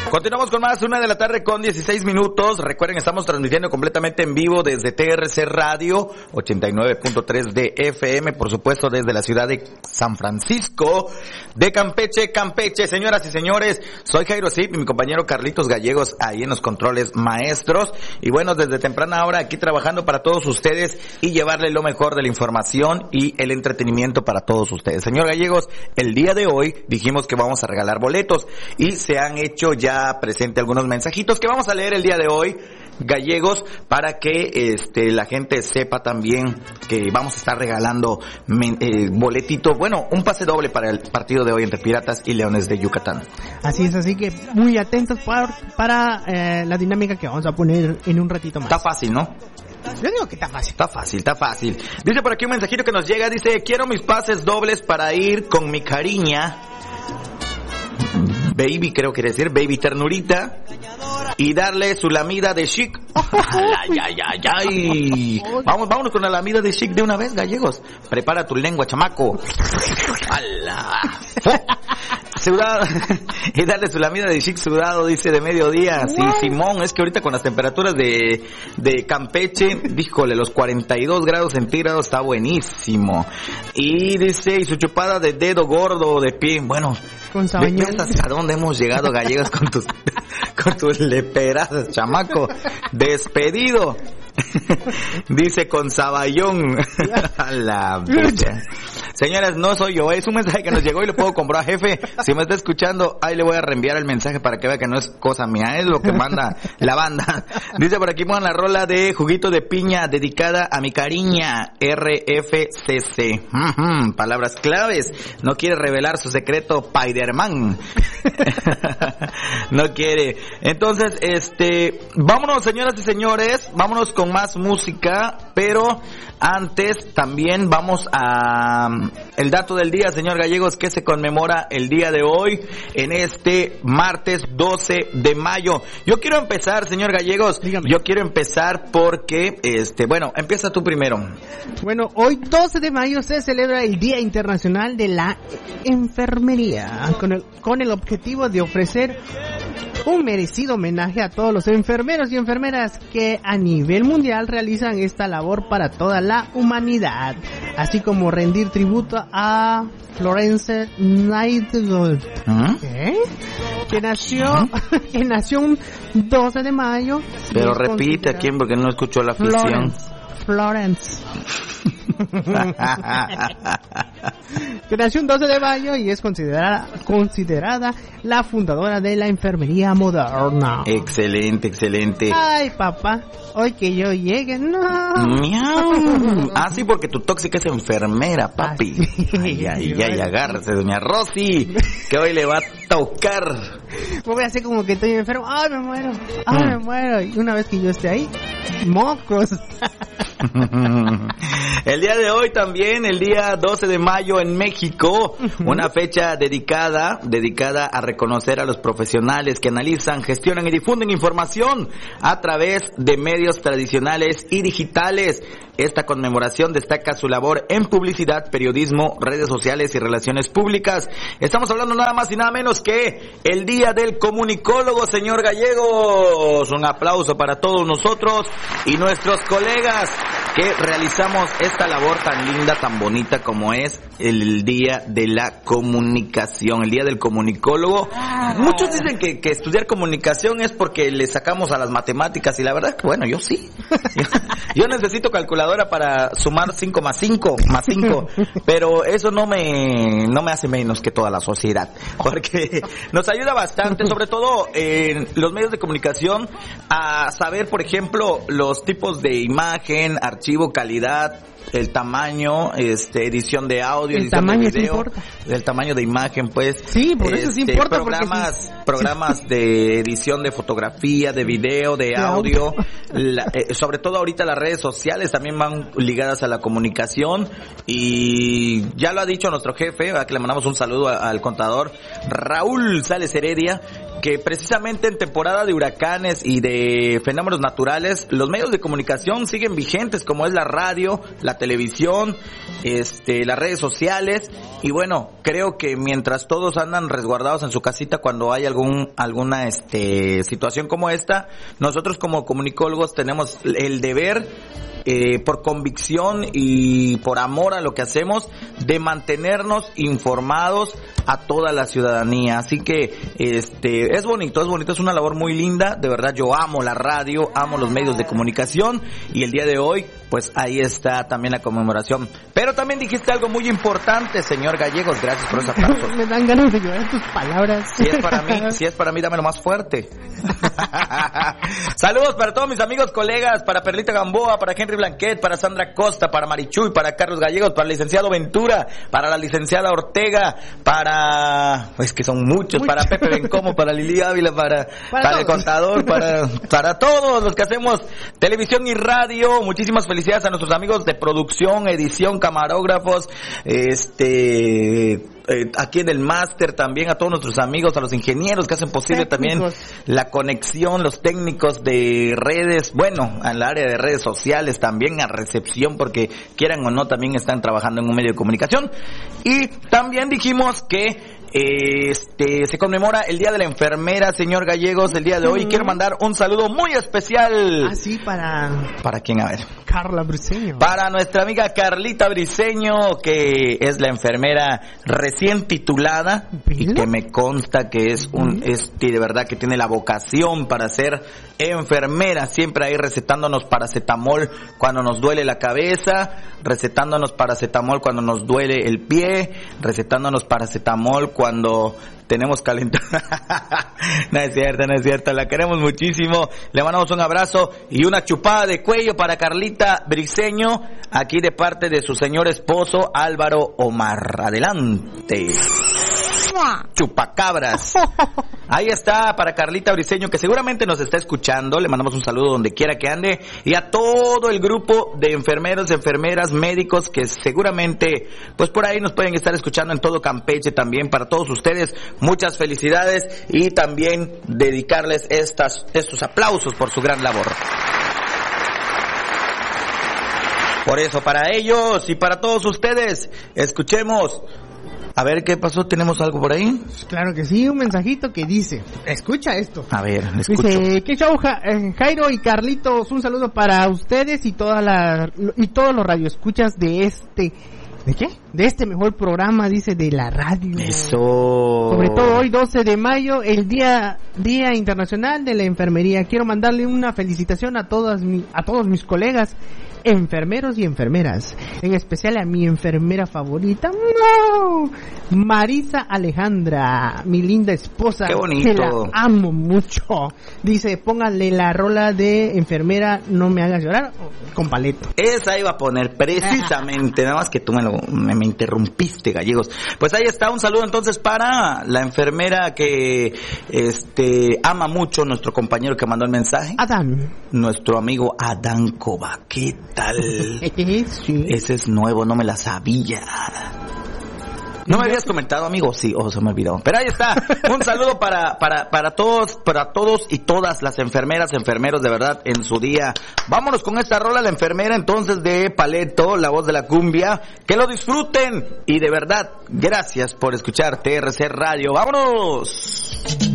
Continuamos con más, 1 de la tarde con 16 minutos. Recuerden, estamos transmitiendo completamente en vivo desde TRC Radio 89.3 de FM, por supuesto desde la ciudad de San Francisco de Campeche, Campeche. Señoras y señores, soy Jairo Zip y mi compañero Carlitos Gallegos ahí en los controles maestros. Y bueno, desde temprana hora aquí trabajando para todos ustedes y llevarle lo mejor de la información y el entretenimiento para todos ustedes. Señor Gallegos, el día de hoy dijimos que vamos a regalar boletos y se han hecho ya presente algunos mensajitos que vamos a leer el día de hoy, Gallegos, para que la gente sepa también que vamos a estar regalando boletito, bueno, un pase doble para el partido de hoy entre Piratas y Leones de Yucatán. Así es, así que muy atentos para la dinámica que vamos a poner en un ratito más. Está fácil, ¿no? Yo digo que está fácil. Está fácil. Dice por aquí un mensajito que nos llega, dice, quiero mis pases dobles para ir con mi cariña, baby, creo que quiere decir, baby ternurita, y darle su lamida de chic. Ay. Vámonos con la lamida de chic de una vez, Gallegos. Prepara tu lengua, chamaco. Sudado. Y darle su lamida de chic sudado, dice, de mediodía. Sí, Simón, es que ahorita con las temperaturas de Campeche, díjole, los 42 grados centígrados está buenísimo. Y dice, y su chupada de dedo gordo de pie, bueno, con sabañón. ¿Hasta dónde hemos llegado, Gallegos, con tus leperazas, chamaco? Despedido. Dice con saballón. A la bestia. Señoras, no soy yo, es un mensaje que nos llegó y lo puedo comprar, jefe. Si me está escuchando, ahí le voy a reenviar el mensaje para que vea que no es cosa mía, es lo que manda la banda. Dice por aquí, pongan la rola de juguito de piña dedicada a mi cariña, RFCC. Palabras claves. No quiere revelar su secreto, Spider-Man. No quiere. Entonces, vámonos, señoras y señores, vámonos con más música, pero antes también vamos a el dato del día, señor Gallegos, que se conmemora el día de hoy, en este martes 12 de mayo. Yo quiero empezar, señor Gallegos. Dígame. Yo quiero empezar porque, bueno, empieza tú primero. Bueno, hoy 12 de mayo se celebra el Día Internacional de la Enfermería, con el objetivo de ofrecer un merecido homenaje a todos los enfermeros y enfermeras que a nivel mundial realizan esta labor para toda la humanidad, así como rendir tributo a Florence Nightingale, que nació un 12 de mayo. Pero repite, ¿a quién? Porque no escuchó la afición. Florence. Que nació un 12 de mayo y es considerada la fundadora de la enfermería moderna. Excelente. Ay, papá, hoy que yo llegue, no. Miau. Ah, sí, porque tu tóxica es enfermera, papi. Ay, agárrese, doña Rosy, que hoy le va a tocar. Voy a hacer como que estoy enfermo. Ay, me muero. Y una vez que yo esté ahí, mocos. El día de hoy también, el día 12 de mayo en México, una fecha dedicada a reconocer a los profesionales que analizan, gestionan y difunden información a través de medios tradicionales y digitales. Esta conmemoración destaca su labor en publicidad, periodismo, redes sociales y relaciones públicas. Estamos hablando nada más y nada menos que el Día del Comunicólogo, señor Gallegos. Un aplauso para todos nosotros y nuestros colegas que realizamos esta labor tan linda, tan bonita como es el Día de la Comunicación, el Día del Comunicólogo. Muchos dicen que estudiar comunicación es porque le sacamos a las matemáticas, y la verdad es que, bueno, yo sí. Yo necesito calculadora para sumar 5 más 5 más 5, pero eso no me hace menos que toda la sociedad, porque nos ayuda bastante, sobre todo en los medios de comunicación, a saber, por ejemplo, los tipos de imagen, archivo, calidad, el tamaño, edición de audio, el edición tamaño de video, sí importa. El tamaño de imagen, pues. Sí, por eso sí importa. Programas de edición de fotografía, de video, de audio. Sobre todo ahorita las redes sociales también van ligadas a la comunicación, y ya lo ha dicho nuestro jefe, que le mandamos un saludo al contador Raúl Sales Heredia, que precisamente en temporada de huracanes y de fenómenos naturales, los medios de comunicación siguen vigentes, como es la radio, la televisión, las redes sociales, y bueno, creo que mientras todos andan resguardados en su casita cuando hay alguna situación como esta, nosotros como comunicólogos tenemos el deber, por convicción y por amor a lo que hacemos, de mantenernos informados a toda la ciudadanía. Así que es bonito, es una labor muy linda. De verdad, yo amo la radio, amo los medios de comunicación, y el día de hoy, pues ahí está también la conmemoración. Pero también dijiste algo muy importante, señor Gallegos. Gracias por ese aplauso. Me dan ganas de llorar tus palabras. Si es para mí, dámelo más fuerte. Saludos para todos mis amigos, colegas, para Perlita Gamboa, para Henry Blanquet, para Sandra Costa, para Marichuy, para Carlos Gallegos, para el licenciado Ventura, para la licenciada Ortega, para, pues que son muchos, para Pepe Bencomo, para Lili Ávila, para el contador, para todos los que hacemos televisión y radio. Muchísimas felicidades a nuestros amigos de producción, edición, camarógrafos, aquí en el máster, también a todos nuestros amigos, a los ingenieros que hacen posible también la conexión, los técnicos de redes, bueno, al área de redes sociales también, a recepción, porque quieran o no también están trabajando en un medio de comunicación. Y también dijimos que se conmemora el Día de la Enfermera, señor Gallegos, el día de hoy. Quiero mandar un saludo muy especial. Así ¿Para quién? A ver. Carla Briceño. Para nuestra amiga Carlita Briceño, que es la enfermera recién titulada, y que me consta que es de verdad que tiene la vocación para ser enfermera, siempre ahí recetándonos paracetamol cuando nos duele la cabeza, recetándonos paracetamol cuando nos duele el pie, recetándonos paracetamol cuando tenemos calentura. No es cierto, la queremos muchísimo. Le mandamos un abrazo y una chupada de cuello para Carlita Briceño, aquí de parte de su señor esposo Álvaro Omar. Adelante. Chupacabras. Ahí está para Carlita Briceño, que seguramente nos está escuchando. Le mandamos un saludo donde quiera que ande, y a todo el grupo de enfermeros, enfermeras, médicos que seguramente pues por ahí nos pueden estar escuchando en todo Campeche también. Para todos ustedes, muchas felicidades, y también dedicarles estos aplausos por su gran labor. Por eso, para ellos y para todos ustedes, escuchemos. A ver, ¿qué pasó? ¿Tenemos algo por ahí? Claro que sí, un mensajito que dice, escucha esto. A ver, escucho. Dice, ¿qué show, Jairo y Carlitos? Un saludo para ustedes y todos los radioescuchas de ¿de qué? De este mejor programa, dice, de la radio. Eso. Sobre todo hoy, 12 de mayo, el Día Internacional de la Enfermería. Quiero mandarle una felicitación a todos mis colegas enfermeros y enfermeras, en especial a mi enfermera favorita, Marisa Alejandra, mi linda esposa. Qué bonito. Que la amo mucho. Dice, póngale la rola de enfermera, no me hagas llorar, con Paleto. Esa iba a poner precisamente, nada más que tú me interrumpiste, Gallegos. Pues ahí está, un saludo entonces para la enfermera que ama mucho, nuestro compañero que mandó el mensaje, Adán, nuestro amigo Adán Cova. ¿Qué tal? Sí. Ese es nuevo, no me la sabía. ¿No me habías comentado, amigo? Sí, se me olvidó. Pero ahí está. Un saludo para todos y todas las enfermeras, enfermeros, de verdad, en su día. Vámonos con esta rola, la enfermera, entonces, de Paleto, la voz de la cumbia. Que lo disfruten. Y de verdad, gracias por escuchar TRC Radio. ¡Vámonos!